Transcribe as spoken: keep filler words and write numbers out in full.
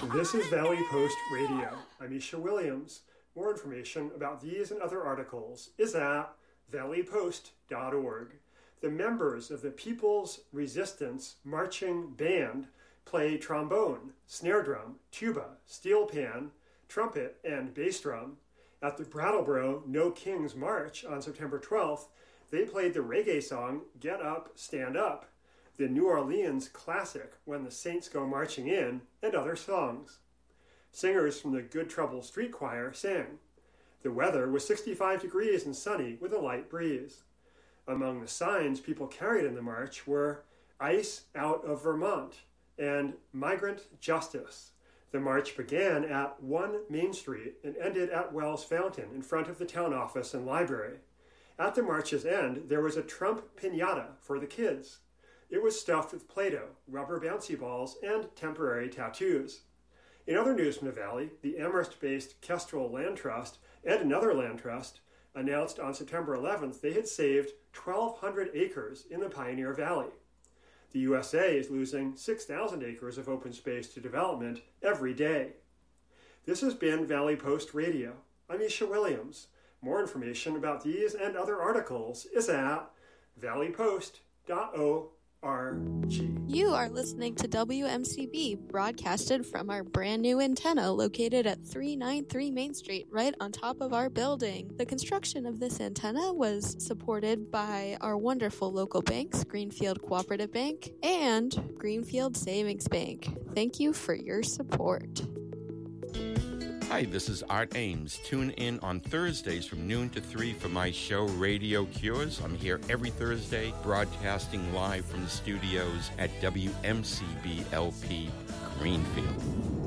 This is Valley Post Radio. I'm Isha Williams. More information about these and other articles is at valley post dot org. The members of the People's Resistance Marching Band play trombone, snare drum, tuba, steel pan, trumpet, and bass drum. At the Brattleboro No Kings March on September twelfth, they played the reggae song Get Up, Stand Up, the New Orleans classic When the Saints Go Marching In, and other songs. Singers from the Good Trouble Street Choir sang. The weather was sixty-five degrees and sunny with a light breeze. Among the signs people carried in the march were Ice Out of Vermont and Migrant Justice. The march began at one Main Street and ended at Wells Fountain in front of the town office and library. At the march's end, there was a Trump piñata for the kids. It was stuffed with Play-Doh, rubber bouncy balls, and temporary tattoos. In other news from the Valley, the Amherst-based Kestrel Land Trust and another land trust announced on September eleventh they had saved twelve hundred acres in the Pioneer Valley. The U S A is losing six thousand acres of open space to development every day. This has been Valley Post Radio. I'm Isha Williams. More information about these and other articles is at valley post dot org. You are listening to W M C B, broadcasted from our brand new antenna located at three ninety-three Main Street, right on top of our building. The construction of this antenna was supported by our wonderful local banks, Greenfield Cooperative Bank and Greenfield Savings Bank. Thank you for your support. Hi, this is Art Ames. Tune in on Thursdays from noon to three for my show Radio Cures. I'm here every Thursday broadcasting live from the studios at W M C B L P Greenfield.